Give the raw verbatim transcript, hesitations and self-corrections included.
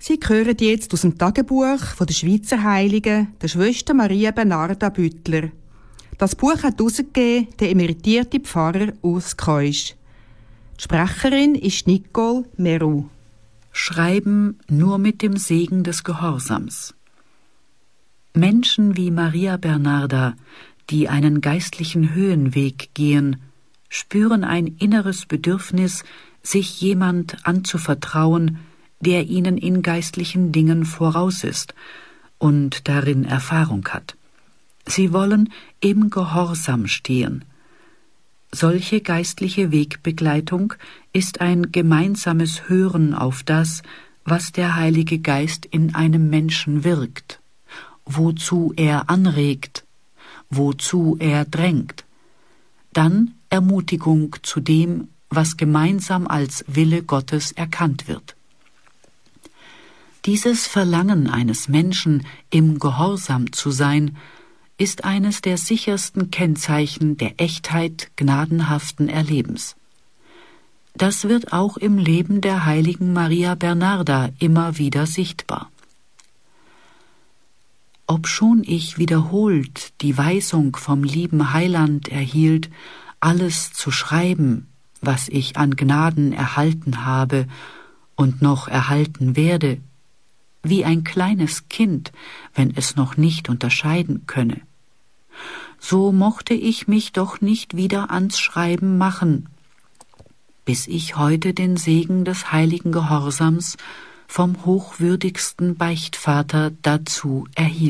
Sie hören jetzt aus dem Tagebuch von der Schweizer Heiligen, der Schwester Maria Bernarda Büttler. Das Buch hat herausgegeben der emeritierte Pfarrer Urs Keusch. Die Sprecherin ist Nicole Meru. Schreiben nur mit dem Segen des Gehorsams. Menschen wie Maria Bernarda, die einen geistlichen Höhenweg gehen, spüren ein inneres Bedürfnis, sich jemand anzuvertrauen, der ihnen in geistlichen Dingen voraus ist und darin Erfahrung hat. Sie wollen im Gehorsam stehen. Solche geistliche Wegbegleitung ist ein gemeinsames Hören auf das, was der Heilige Geist in einem Menschen wirkt, wozu er anregt, wozu er drängt. Dann Ermutigung zu dem, was gemeinsam als Wille Gottes erkannt wird. Dieses Verlangen eines Menschen, im Gehorsam zu sein, ist eines der sichersten Kennzeichen der Echtheit gnadenhaften Erlebens. Das wird auch im Leben der heiligen Maria Bernarda immer wieder sichtbar. Obschon ich wiederholt die Weisung vom lieben Heiland erhielt, alles zu schreiben, was ich an Gnaden erhalten habe und noch erhalten werde, wie ein kleines Kind, wenn es noch nicht unterscheiden könne. So mochte ich mich doch nicht wieder ans Schreiben machen, bis ich heute den Segen des heiligen Gehorsams vom hochwürdigsten Beichtvater dazu erhielt.